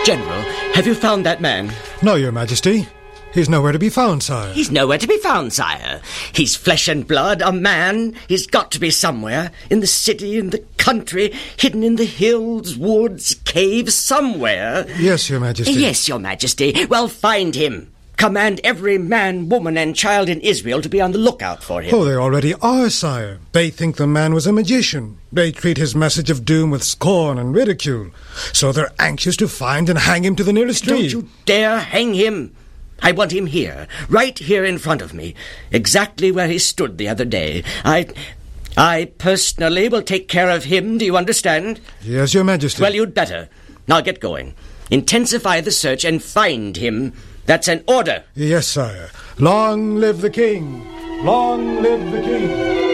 General, have you found that man? No, Your Majesty. He's nowhere to be found, sire. He's nowhere to be found, sire. He's flesh and blood, a man. He's got to be somewhere. In the city, in the country, hidden in the hills, woods, caves, somewhere. Yes, Your Majesty. Yes, Your Majesty. Well, find him. Command every man, woman, and child in Israel to be on the lookout for him. Oh, they already are, sire. They think the man was a magician. They treat his message of doom with scorn and ridicule. So they're anxious to find and hang him to the nearest tree. Don't you dare hang him. I want him here, right here in front of me, exactly where he stood the other day. I personally will take care of him, do you understand? Yes, Your Majesty. Well, you'd better. Now get going. Intensify the search and find him. That's an order. Yes, sire. Long live the king! Long live the king!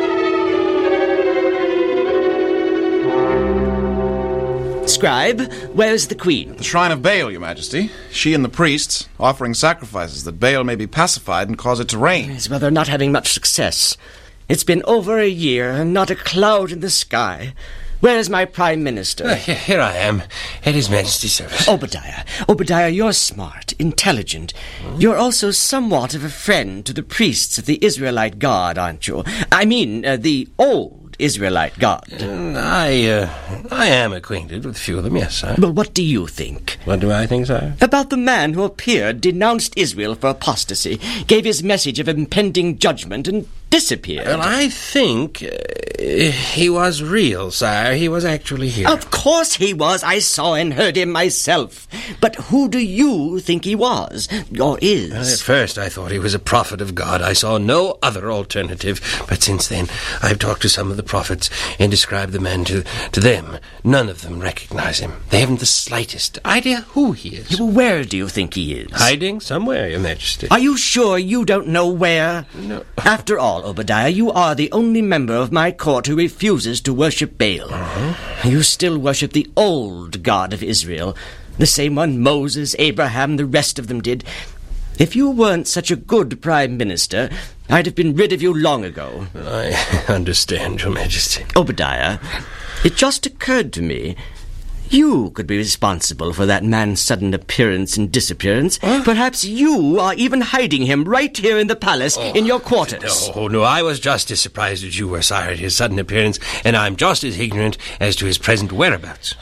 Scribe, where's the queen? The shrine of Baal, Your Majesty. She and the priests offering sacrifices that Baal may be pacified and cause it to rain. Yes, well, they're not having much success. It's been over a year and not a cloud in the sky. Where's my Prime Minister? Here I am, at His Majesty's service. Obadiah, you're smart, intelligent. You're also somewhat of a friend to the priests of the Israelite God, aren't you? I mean, the old Israelite God. I am acquainted with a few of them, yes, sir. Well, what do you think? What do I think, sir? About the man who appeared, denounced Israel for apostasy, gave his message of impending judgment, and disappeared. Well, I think he was real, sire. He was actually here. Of course he was. I saw and heard him myself. But who do you think he was, or is? Well, at first I thought he was a prophet of God. I saw no other alternative. But since then, I've talked to some of the prophets and described the man to them. None of them recognize him. They haven't the slightest idea who he is. Where do you think he is? Hiding somewhere, Your Majesty. Are you sure you don't know where? No. After all, Obadiah, you are the only member of my court who refuses to worship Baal. You still worship the old God of Israel, the same one Moses, Abraham, the rest of them did. If you weren't such a good Prime Minister, I'd have been rid of you long ago. I understand, Your Majesty. Obadiah, it just occurred to me, you could be responsible for that man's sudden appearance and disappearance. Huh? Perhaps you are even hiding him right here in the palace in your quarters. No, I was just as surprised as you were, sire, at his sudden appearance, and I'm just as ignorant as to his present whereabouts.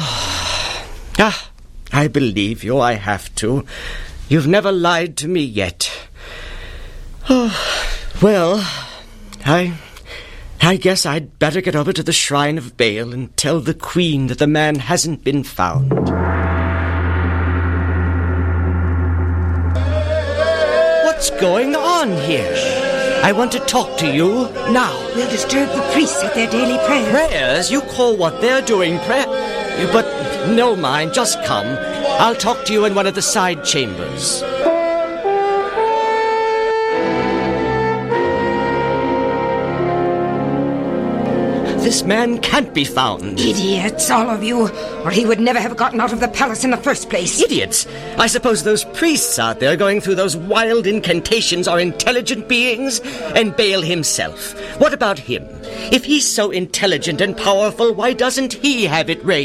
I believe you, I have to. You've never lied to me yet. Well, I guess I'd better get over to the shrine of Baal and tell the queen that the man hasn't been found. What's going on here? I want to talk to you now. We'll disturb the priests at their daily prayers. Prayers? You call what they're doing prayer? But no mind, just come. I'll talk to you in one of the side chambers. This man can't be found. Idiots, all of you, or he would never have gotten out of the palace in the first place. Idiots? I suppose those priests out there going through those wild incantations are intelligent beings? And Baal himself. What about him? If he's so intelligent and powerful, why doesn't he have it raised?